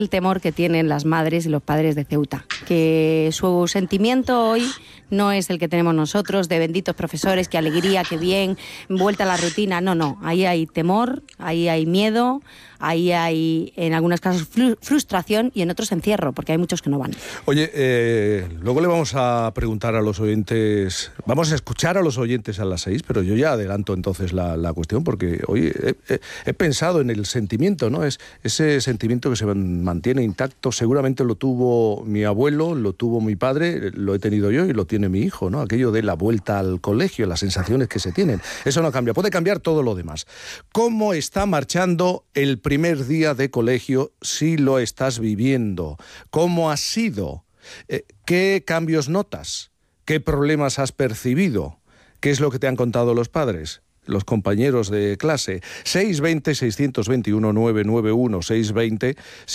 el temor que tienen las madres y los padres de Ceuta, que su sentimiento hoy no es el que tenemos nosotros, de benditos profesores, qué alegría, qué bien, vuelta a la rutina. No, ahí hay temor, ahí hay miedo, ahí hay en algunos casos frustración y en otros encierro, porque hay muchos que no van. Oye, luego le vamos a preguntar a los oyentes, vamos a escuchar a los oyentes a las 6, pero yo ya adelanto entonces la cuestión, porque hoy he pensado en el sentimiento, ¿no? Es ese sentimiento que se mantiene intacto, seguramente lo tuvo mi abuelo, lo tuvo mi padre, lo he tenido yo y lo tiene mi hijo, ¿no? Aquello de la vuelta al colegio, las sensaciones que se tienen. Eso no cambia, puede cambiar todo lo demás. ¿Cómo está marchando el primer día de colegio si lo estás viviendo? ¿Cómo ha sido? ¿Qué cambios notas? ¿Qué problemas has percibido? ¿Qué es lo que te han contado los padres, los compañeros de clase? 620-621-991,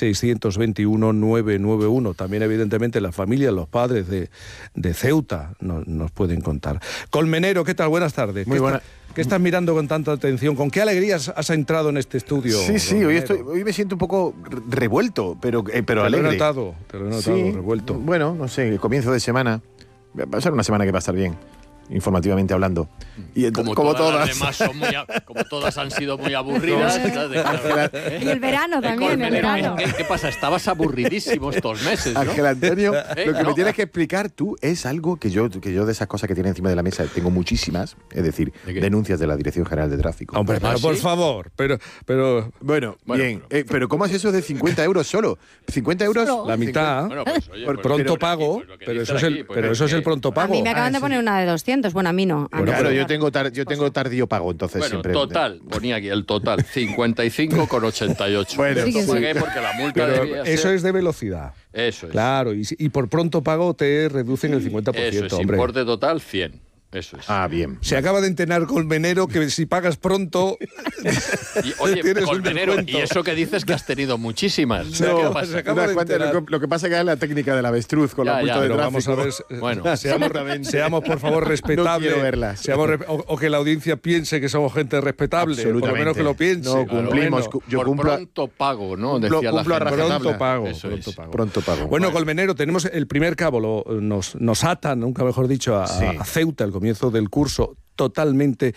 620-621-991. También, evidentemente, la familia, los padres de Ceuta nos pueden contar. Colmenero, ¿qué tal? Buenas tardes. Muy buena. ¿Qué estás mirando con tanta atención? ¿Con qué alegrías has entrado en este estudio? Sí, hoy me siento un poco revuelto, pero alegre. Te lo he notado, sí, revuelto. Bueno, no sé, el comienzo de semana. Va a ser una semana que va a estar bien, informativamente hablando. Y como todas. Además, como todas han sido muy aburridas. Y el verano también, el verano. ¿Qué pasa? Estabas aburridísimo estos meses, ¿no? Ángel Antonio, lo que me tienes que explicar tú es algo que yo de esas cosas que tiene encima de la mesa tengo muchísimas, es decir, denuncias de la Dirección General de Tráfico. Hombre, pero por favor, pero... Bueno, bien, pero ¿cómo es eso de 50 euros solo? 50 euros... La mitad, Bueno, pues, oye, pronto pago, pero eso es el pronto pago. A mí me acaban de poner una de 200, bueno, a mí no. Bueno, pero yo tengo tardío pago, entonces bueno, siempre... total, ponía aquí el total, 55,88. Bueno, sí, pagué porque la multa pero debía eso ser... es de velocidad. Eso es. Claro, y por pronto pago te reducen el 50%, Eso es, hombre. importe total 100. Eso es. Ah, bien. Se acaba de enterar Colmenero que si pagas pronto... Y, oye, tienes un Colmenero, descuento. y eso que dices que has tenido muchísimas. Se ¿Qué acaba- pasa? se acaba de enterar. Lo que pasa es que es la técnica del avestruz con la multa de Pero tráfico. vamos a ver, Bueno. seamos por favor respetables. No quiero verlas. O que la audiencia piense que somos gente respetable. Por lo Absolutamente. menos que lo piense. No, Claro, cumplimos. bueno. Yo Por cumplo... pronto pago, ¿no? Cumplo- Decía la cumplo a gente. rajatabla. Pronto pago, Eso pronto es. pago. Pronto pago. Bueno, Colmenero, tenemos el primer cabo, nos atan, nunca mejor dicho, a Ceuta, el comienzo del curso, totalmente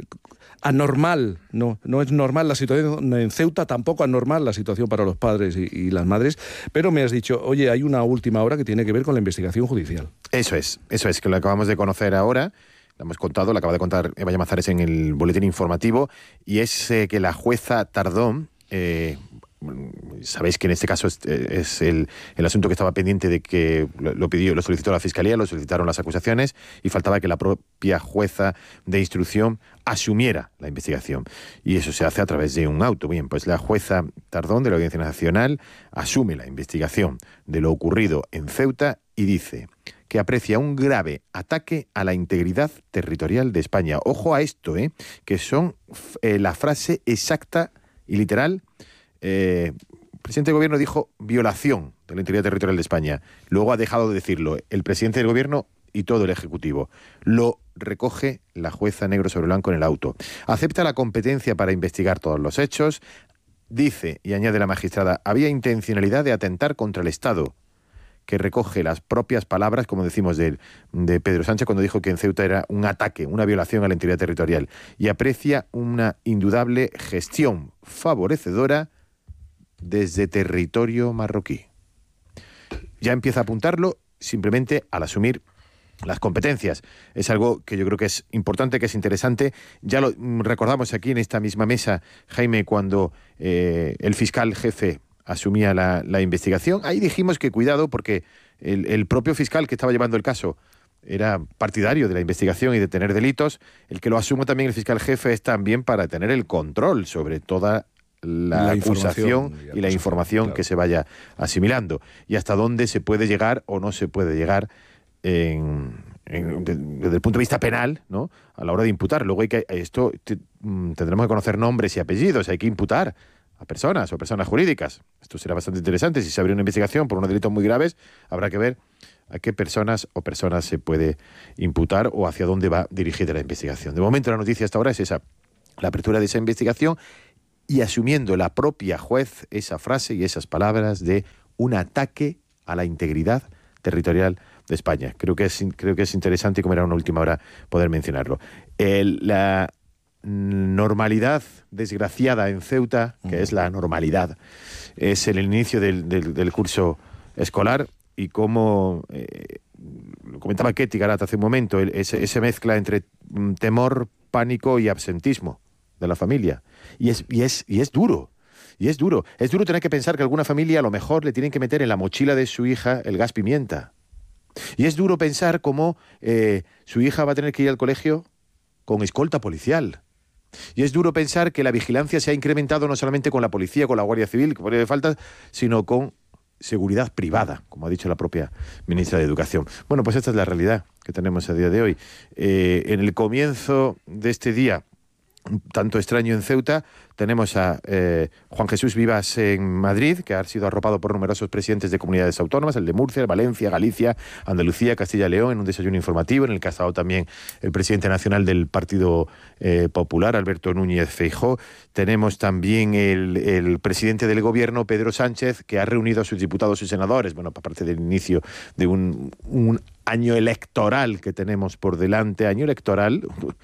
anormal. No es normal la situación en Ceuta, tampoco anormal la situación para los padres y las madres, pero me has dicho, oye, hay una última hora que tiene que ver con la investigación judicial. Eso es, que lo acabamos de conocer ahora. Lo hemos contado, lo acaba de contar Eva Llamazares en el boletín informativo, y es que la jueza Tardón, sabéis que en este caso es el asunto que estaba pendiente de que lo solicitó la Fiscalía, lo solicitaron las acusaciones, y faltaba que la propia jueza de instrucción asumiera la investigación. Y eso se hace a través de un auto. Bien, pues la jueza Tardón de la Audiencia Nacional asume la investigación de lo ocurrido en Ceuta y dice que aprecia un grave ataque a la integridad territorial de España. Ojo a esto, que son la frase exacta y literal. El presidente del gobierno dijo violación de la integridad territorial de España. Luego ha dejado de decirlo el presidente del gobierno y todo el Ejecutivo. Lo recoge la jueza negro sobre blanco en el auto. Acepta la competencia para investigar todos los hechos. Dice, y añade la magistrada, había intencionalidad de atentar contra el Estado, que recoge las propias palabras, como decimos, de Pedro Sánchez cuando dijo que en Ceuta era un ataque, una violación a la integridad territorial, y aprecia una indudable gestión favorecedora desde territorio marroquí. Ya empieza a apuntarlo simplemente al asumir las competencias. Es algo que yo creo que es importante, que es interesante. Ya lo recordamos aquí en esta misma mesa, Jaime, cuando el fiscal jefe asumía la investigación. Ahí dijimos que cuidado, porque el propio fiscal que estaba llevando el caso era partidario de la investigación y de tener delitos. El que lo asume también el fiscal jefe es también para tener el control sobre toda la acusación y la información, claro, que se vaya asimilando, y hasta dónde se puede llegar o no se puede llegar desde el punto de vista penal, ¿no?, a la hora de imputar. Luego tendremos que conocer nombres y apellidos, hay que imputar a personas o personas jurídicas. Esto será bastante interesante. Si se abre una investigación por unos delitos muy graves, habrá que ver a qué personas o personas se puede imputar o hacia dónde va dirigida la investigación. De momento la noticia hasta ahora es esa, la apertura de esa investigación, y asumiendo la propia juez esa frase y esas palabras de un ataque a la integridad territorial de España. Creo que es interesante, y como era una última hora, poder mencionarlo. La normalidad desgraciada en Ceuta, que es la normalidad, es el inicio del curso escolar, y como lo comentaba Ketty Garat hace un momento, esa mezcla entre temor, pánico y absentismo de la familia. Y es duro. Y es duro. Es duro tener que pensar que alguna familia a lo mejor le tienen que meter en la mochila de su hija el gas pimienta. Y es duro pensar cómo su hija va a tener que ir al colegio con escolta policial. Y es duro pensar que la vigilancia se ha incrementado no solamente con la policía, con la Guardia Civil, que por de falta, sino con seguridad privada, como ha dicho la propia ministra de Educación. Bueno, pues esta es la realidad que tenemos a día de hoy. En el comienzo de este día, tanto extraño en Ceuta, tenemos a Juan Jesús Vivas en Madrid, que ha sido arropado por numerosos presidentes de comunidades autónomas, el de Murcia, Valencia, Galicia, Andalucía, Castilla y León, en un desayuno informativo en el que ha estado también el presidente nacional del Partido Popular, Alberto Núñez Feijóo. Tenemos también el presidente del gobierno, Pedro Sánchez, que ha reunido a sus diputados y senadores, bueno, aparte del inicio de un año electoral que tenemos por delante, año electoral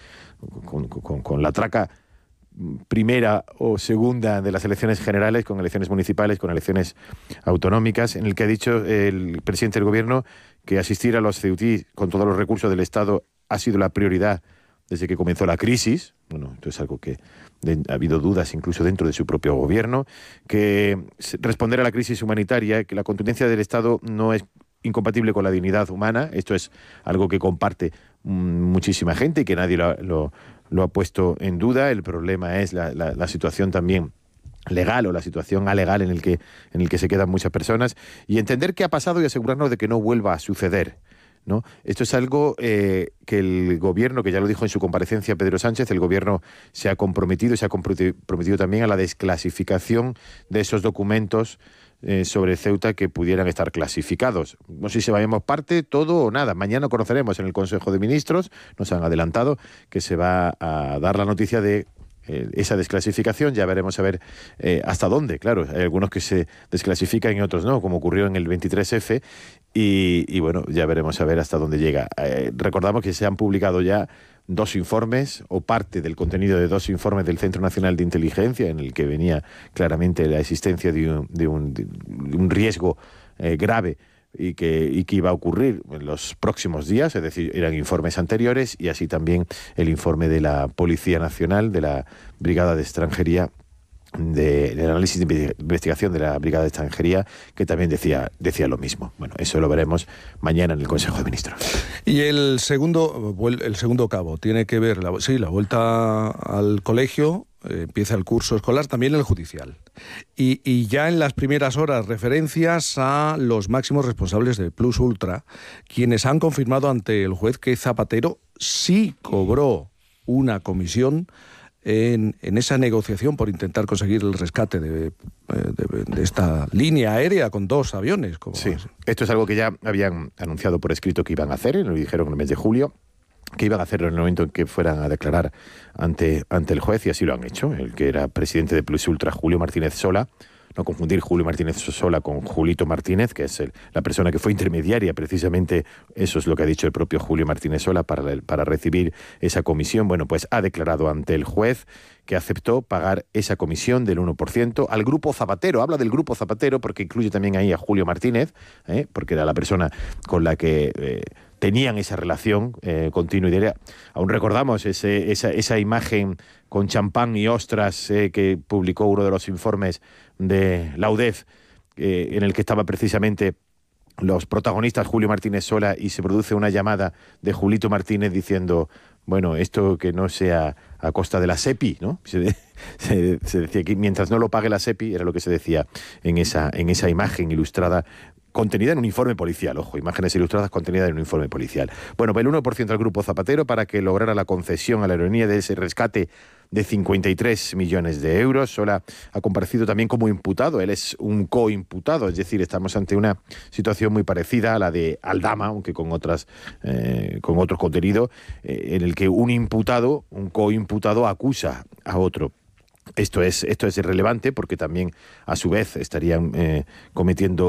con la traca primera o segunda de las elecciones generales, con elecciones municipales, con elecciones autonómicas, en el que ha dicho el presidente del gobierno que asistir a los ceutí con todos los recursos del Estado ha sido la prioridad desde que comenzó la crisis. Bueno, esto es algo que ha habido dudas incluso dentro de su propio gobierno, que responder a la crisis humanitaria, que la contundencia del Estado no es incompatible con la dignidad humana. Esto es algo que comparte muchísima gente y que nadie lo ha puesto en duda. El problema es la situación también legal o la situación alegal en el que se quedan muchas personas, y entender qué ha pasado y asegurarnos de que no vuelva a suceder, ¿no? Esto es algo que el gobierno, que ya lo dijo en su comparecencia Pedro Sánchez, el gobierno se ha comprometido también a la desclasificación de esos documentos sobre Ceuta que pudieran estar clasificados. No sé si vayamos parte, todo o nada. Mañana conoceremos en el Consejo de Ministros, nos han adelantado que se va a dar la noticia de esa desclasificación. Ya veremos a ver hasta dónde. Claro, hay algunos que se desclasifican y otros no, como ocurrió en el 23F, y bueno, ya veremos a ver hasta dónde llega. Recordamos que se han publicado ya 2 informes, o parte del contenido de 2 informes del Centro Nacional de Inteligencia, en el que venía claramente la existencia de un riesgo grave y que iba a ocurrir en los próximos días, es decir, eran informes anteriores, y así también el informe de la Policía Nacional, de la Brigada de Extranjería, del análisis de investigación de la Brigada de Extranjería, que también decía lo mismo. Bueno, eso lo veremos mañana en el Consejo de Ministros. Y el segundo cabo tiene que ver, la vuelta al colegio, empieza el curso escolar, también el judicial. Y ya en las primeras horas, referencias a los máximos responsables de Plus Ultra, quienes han confirmado ante el juez que Zapatero sí cobró una comisión en esa negociación por intentar conseguir el rescate de esta línea aérea con 2 aviones. Sí, esto es algo que ya habían anunciado por escrito que iban a hacer, lo dijeron en el mes de julio, que iban a hacerlo en el momento en que fueran a declarar ante el juez, y así lo han hecho. El que era presidente de Plus Ultra, Julio Martínez Sola, no confundir Julio Martínez Sola con Julito Martínez, que es la persona que fue intermediaria, precisamente eso es lo que ha dicho el propio Julio Martínez Sola para recibir esa comisión. Bueno, pues ha declarado ante el juez que aceptó pagar esa comisión del 1% al Grupo Zapatero. Habla del Grupo Zapatero porque incluye también ahí a Julio Martínez, porque era la persona con la que tenían esa relación continua y diaria. Aún recordamos esa imagen con champán y ostras que publicó uno de los informes de la UDEF, en el que estaba precisamente los protagonistas Julio Martínez Sola, y se produce una llamada de Julito Martínez diciendo, bueno, esto que no sea a costa de la SEPI, ¿no? Se decía que mientras no lo pague la SEPI, era lo que se decía en esa imagen ilustrada, contenida en un informe policial, ojo, imágenes ilustradas contenidas en un informe policial. Bueno, pues el 1% al Grupo Zapatero para que lograra la concesión a la aerolínea de ese rescate de 53 millones de euros. Sola ha comparecido también como imputado, él es un coimputado, es decir, estamos ante una situación muy parecida a la de Aldama, aunque con otro contenido, en el que un coimputado acusa a otro. Esto es irrelevante porque también, a su vez, estarían cometiendo